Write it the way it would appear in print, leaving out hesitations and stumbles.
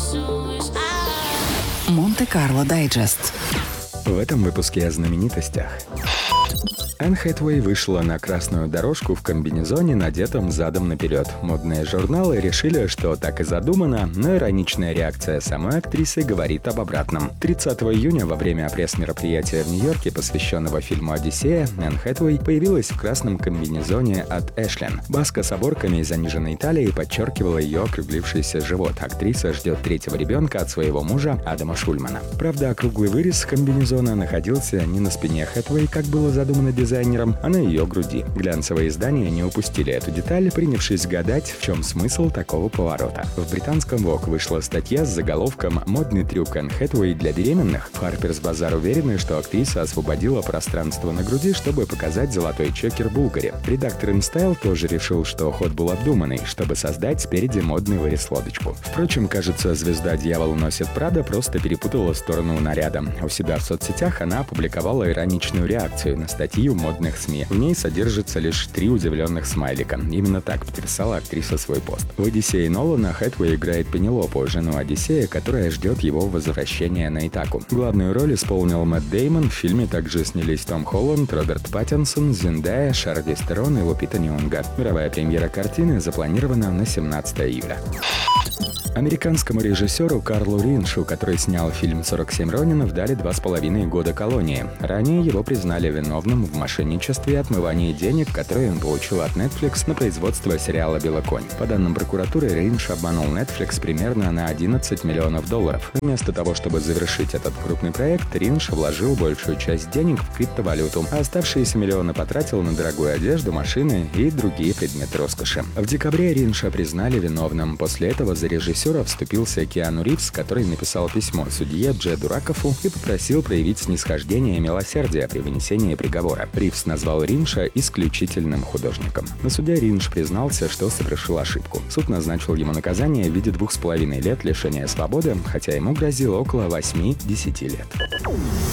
Монте-Карло Дайджест. В этом выпуске о знаменитостях. Энн Хэтэуэй вышла на красную дорожку в комбинезоне, надетом задом наперед. Модные журналы решили, что так и задумано, но ироничная реакция самой актрисы говорит об обратном. 30 июня во время пресс-мероприятия в Нью-Йорке, посвященного фильму «Одиссея», Энн Хэтэуэй появилась в красном комбинезоне от Эшлин. Баска с оборками и заниженной талией подчеркивала ее округлившийся живот. Актриса ждет третьего ребенка от своего мужа Адама Шульмана. Правда, округлый вырез комбинезона находился не на спине Хэтэуэй, как было задумано дизайнером, а на ее груди. Глянцевые издания не упустили эту деталь, принявшись гадать, в чем смысл такого поворота. В британском Vogue вышла статья с заголовком «Модный трюк Энн Хэтэуэй для беременных». Harper's Bazaar уверены, что актриса освободила пространство на груди, чтобы показать золотой чокер Булгари. Редактор InStyle тоже решил, что ход был обдуманный, чтобы создать спереди модный вырез-лодочку. Впрочем, кажется, звезда «Дьявол носит Прада» просто перепутала сторону наряда. У себя в соцсетях она опубликовала ироничную реакцию на статью модных СМИ. В ней содержится лишь 3 удивленных смайлика. Именно так подписала актриса свой пост. В «Одиссее» Нолана Хэтэуэй играет Пенелопу, жену Одиссея, которая ждет его возвращения на Итаку. Главную роль исполнил Мэтт Дэймон. В фильме также снялись Том Холланд, Роберт Паттинсон, Зендая, Шарлиз Терон и Лупита Ньонго. Мировая премьера картины запланирована на 17 июля. Американскому режиссеру Карлу Риншу, который снял фильм «47 Ронинов», дали 2,5 года колонии. Ранее его признали виновным в мошенничестве и отмывании денег, которые он получил от Netflix на производство сериала «Белый конь». По данным прокуратуры, Ринш обманул Netflix примерно на $11 миллионов. Вместо того, чтобы завершить этот крупный проект, Ринш вложил большую часть денег в криптовалюту, а оставшиеся миллионы потратил на дорогую одежду, машины и другие предметы роскоши. В декабре Ринша признали виновным. После этого за режиссера вступился Киану Ривз, который написал письмо судье Джеду Ракофу и попросил проявить снисхождение и милосердие при вынесении приговора. Ривз назвал Ринша исключительным художником. На суде Ринш признался, что совершил ошибку. Суд назначил ему наказание в виде 2,5 лет лишения свободы, хотя ему грозило около 8-10 лет.